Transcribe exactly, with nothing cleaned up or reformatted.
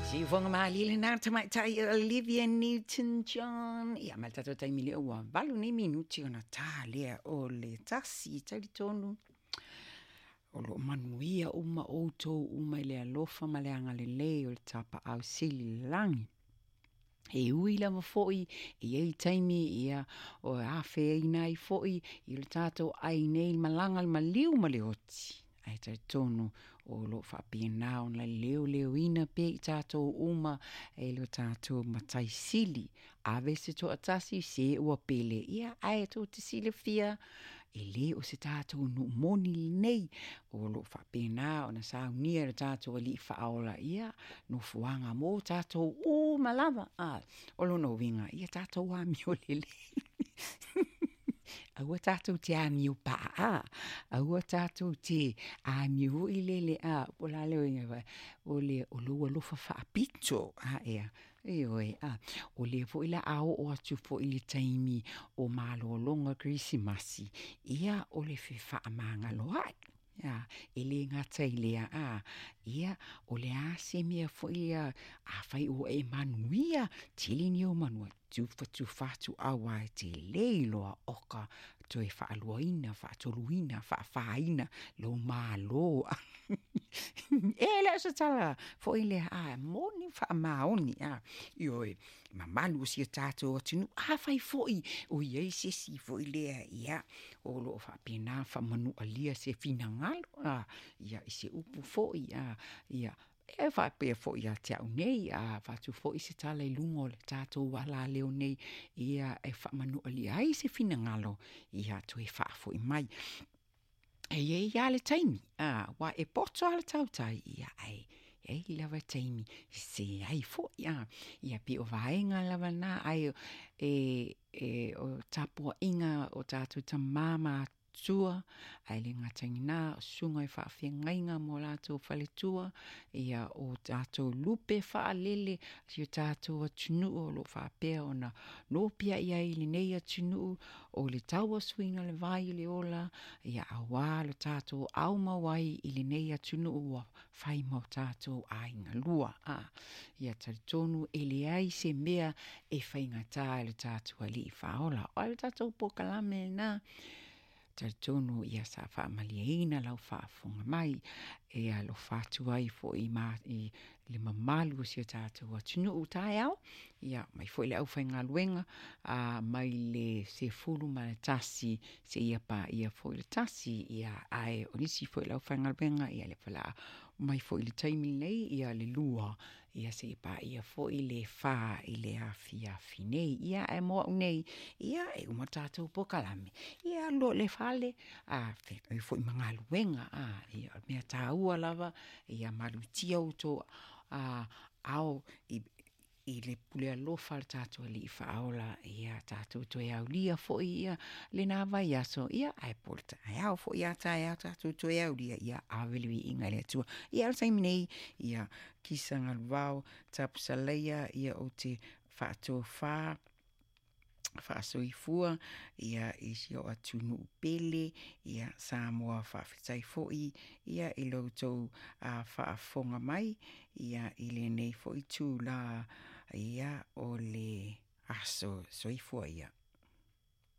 Si fonga mali le nā tamai tai Olivia Newton-John. Ia mai tato tai mili ua valu ni minuti ona tā lea o le tasi tai tonu. O lo manuia uma outou uma i le alofa ma le anga le lei o le tapa au sili langi. E ui lava foi i ei taimi ia o a whea inai foi i le tātou ai nei malanga le maliu ma le oti. Ai tai tonu o lo whapena o na leo leo ina pe i tātou uma e lo tātou matai sili. A vese to atasi se ua pele ia ai to te sili fia e le o se tātou no moni nei o lo whapena o na saunia le tātou ali whaola ia no fuanga mo tātou o malava a o lo no winga ia tātou a mi o lele. Aua tātou te amiu pa a, aua tātou te amiu i lele a, o la leo inga vai, o le o lua lofa whaapito, a ea, e oe, a, o le fo ila ao o atu fo ili taimi o malo longa Krisimasi, ia o le fe whaamanga loai. Ya, ele ngata ilea a, ia o le a se mea fo ia a fai o e manuia, tili ni o manua, tu fatu fatu awa te leiloa oka, to e whaaluaina, whaatoluina, whaafaina, lo māloa. E le sa tala, fo ile a, moni whaamaoni, a, ioi, ma manu si a tātou atinu, a fai fo i, o iei se si fo ilea, ia, o lo whaapena, whamanu alia se finangalo, a, ia, i se upu fo i, a, ia, e wha pia fo ia te au nei, a whatu fo i se tala i lungo le tātou wala leo nei, ia e wha manu ali ai se fina ngalo, ia tu e wha fo i mai. E ia ia le taimi, a wa e poto ala tautai, ia ai, e i lava taimi, se ai fo, ia, ia pi o vaenga lava na, ai e, e o tapua inga o tātou ta mama tua, ai le ngatangina, sunga i whaawhengainga mo lātou whale tua, ia o tātou lupe whaalele, si o tātou atunu o lo whaapea o na nopia ia i le nei atunu, o le taua swinga le vai le ola, ia awa lo tātou au mawai i le nei atunu o whai mau tātou a inga lua. Ah, ia taritonu e le ai se mea e whaingata e le tātou ali i whaola. O le tātou pokalame na, taritonu ia sa whaamaliaina lau whaafunga mai e a lo whātua i fo i, ma, i le mamalu si o tātou atunu u tae au ia mai fo i le au whainga luenga a mai le se fulu ma le tasi se ia pa ia fo i le tasi ia ai o nisi fo i le au whainga luenga ia le whala mai fo i le taimi nei ia le lua ia se pa ia fo i le wha i le awhia finei ia e moa unei ia e umatatou pokalame ia lo le whale a whetoi fo i mga luenga a ia mea tāua lava ia marutia uto a ao i i le pule alofa le tātou ali i whaola ia tātou to e au lia fo ia le nā vai aso ia ai porta ai au fo ia tae au tātou to e au lia ia awelui inga le atua ia al taimi nei ia kisanga lwao tapusaleia ia o te whaatua wha whaasoifua ia isi o atunu pele ia Samoa whaafetai foi ia i loutou a whaafonga mai ia i le nei foi tū la ia o le aso soifua ia.